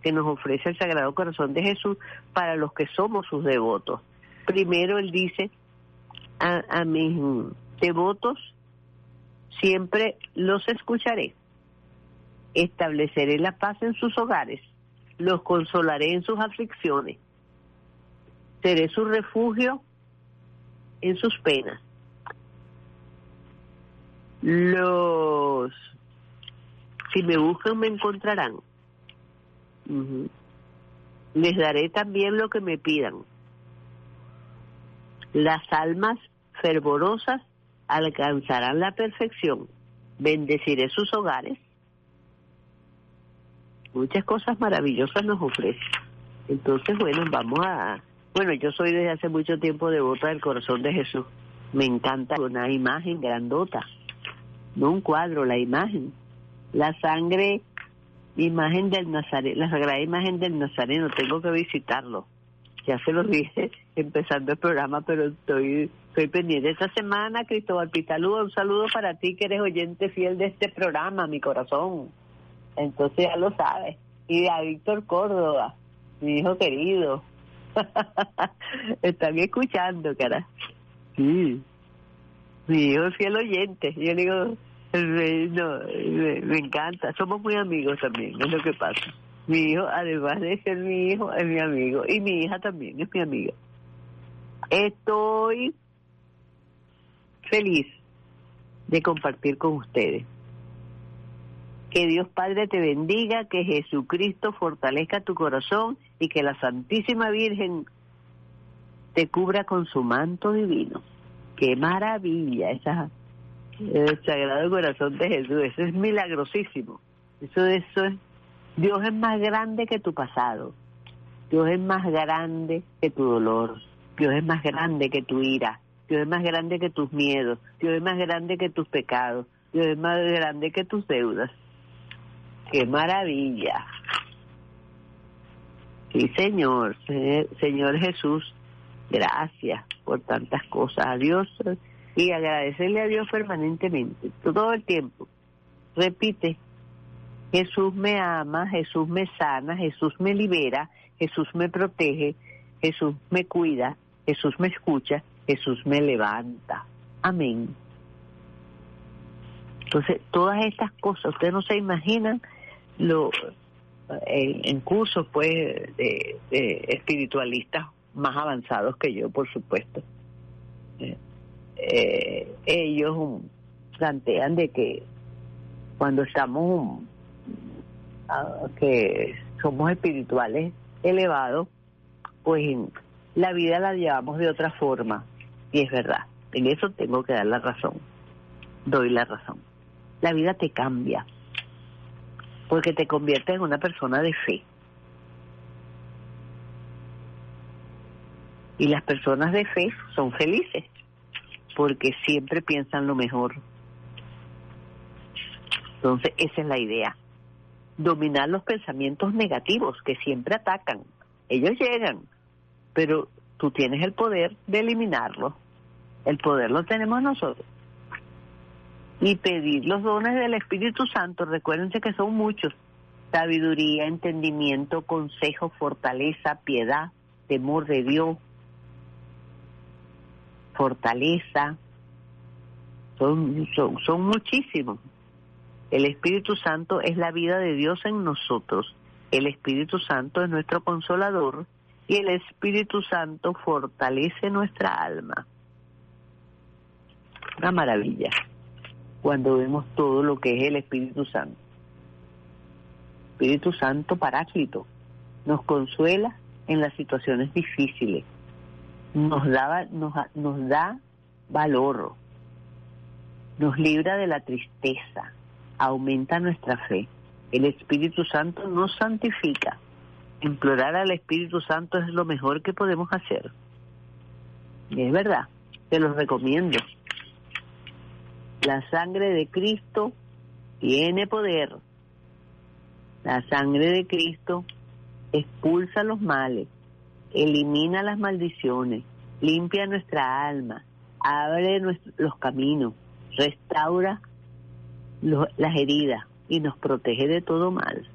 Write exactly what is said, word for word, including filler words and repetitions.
que nos ofrece el Sagrado Corazón de Jesús para los que somos sus devotos. Primero él dice, a, a mis devotos siempre los escucharé, estableceré la paz en sus hogares, los consolaré en sus aflicciones, seré su refugio en sus penas. Los, si me buscan me encontrarán. Uh-huh. Les daré también lo que me pidan. Las almas fervorosas alcanzarán la perfección. Bendeciré sus hogares. Muchas cosas maravillosas nos ofrece. Entonces, bueno, vamos a... Bueno, yo soy desde hace mucho tiempo devota del Corazón de Jesús. Me encanta una imagen grandota, no un cuadro, la imagen. La sangre, imagen del Nazareno, la sagrada imagen del Nazareno, tengo que visitarlo. Ya se lo dije empezando el programa, pero estoy, estoy pendiente. Esta semana, Cristóbal Pitalúa, un saludo para ti que eres oyente fiel de este programa, mi corazón. Entonces ya lo sabes. Y a Víctor Córdoba, mi hijo querido. Están escuchando, cara. Sí. Mi hijo es fiel oyente. Yo digo, no, me, me encanta. Somos muy amigos también, es lo que pasa. Mi hijo, además de ser mi hijo, es mi amigo. Y mi hija también es mi amiga. Estoy feliz de compartir con ustedes. Que Dios Padre te bendiga, que Jesucristo fortalezca tu corazón y que la Santísima Virgen te cubra con su manto divino. ¡Qué maravilla! Esa, el Sagrado Corazón de Jesús, eso es milagrosísimo. Eso, eso es, Dios es más grande que tu pasado. Dios es más grande que tu dolor. Dios es más grande que tu ira. Dios es más grande que tus miedos. Dios es más grande que tus pecados. Dios es más grande que tus deudas. ¡Qué maravilla! Sí, Señor, Señor Jesús, gracias por tantas cosas. A Dios, y agradecerle a Dios permanentemente, todo el tiempo. Repite, Jesús me ama, Jesús me sana, Jesús me libera, Jesús me protege, Jesús me cuida, Jesús me escucha, Jesús me levanta. Amén. Entonces, todas estas cosas, ustedes no se imaginan lo en, en cursos pues de, de espiritualistas más avanzados que yo, por supuesto. Eh, eh, ellos plantean de que cuando estamos uh, que somos espirituales elevados, pues la vida la llevamos de otra forma, y es verdad. En eso tengo que dar la razón. Doy la razón. La vida te cambia, porque te conviertes en una persona de fe. Y las personas de fe son felices, porque siempre piensan lo mejor. Entonces, esa es la idea. Dominar los pensamientos negativos que siempre atacan. Ellos llegan, pero tú tienes el poder de eliminarlos. El poder lo tenemos nosotros. Y pedir los dones del Espíritu Santo, recuérdense que son muchos: sabiduría, entendimiento, consejo, fortaleza, piedad, temor de Dios, fortaleza, son, son, son muchísimos. El Espíritu Santo es la vida de Dios en nosotros, el Espíritu Santo es nuestro consolador y el Espíritu Santo fortalece nuestra alma. Una maravilla cuando vemos todo lo que es el Espíritu Santo. Espíritu Santo Paráclito nos consuela en las situaciones difíciles, nos da, nos, nos da valor, nos libra de la tristeza, aumenta nuestra fe. El Espíritu Santo nos santifica. Implorar al Espíritu Santo es lo mejor que podemos hacer. Y es verdad, te lo recomiendo. La sangre de Cristo tiene poder. La sangre de Cristo expulsa los males, elimina las maldiciones, limpia nuestra alma, abre nuestro, los caminos, restaura los, las heridas y nos protege de todo mal.